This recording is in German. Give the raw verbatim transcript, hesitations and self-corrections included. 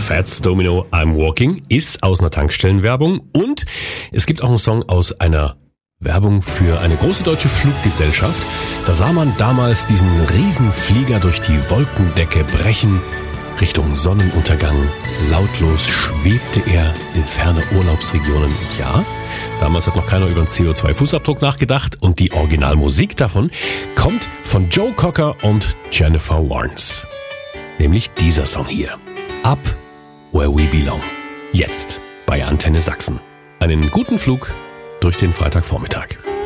Fats Domino, I'm Walking ist aus einer Tankstellenwerbung und es gibt auch einen Song aus einer Werbung für eine große deutsche Fluggesellschaft. Da sah man damals diesen Riesenflieger durch die Wolkendecke brechen. Richtung Sonnenuntergang. Lautlos schwebte er in ferne Urlaubsregionen. Ja, damals hat noch keiner über den C O zwei Fußabdruck nachgedacht und die Originalmusik davon kommt von Joe Cocker und Jennifer Warnes. Nämlich dieser Song hier. Up Where We Belong. Jetzt bei Antenne Sachsen. Einen guten Flug durch den Freitagvormittag.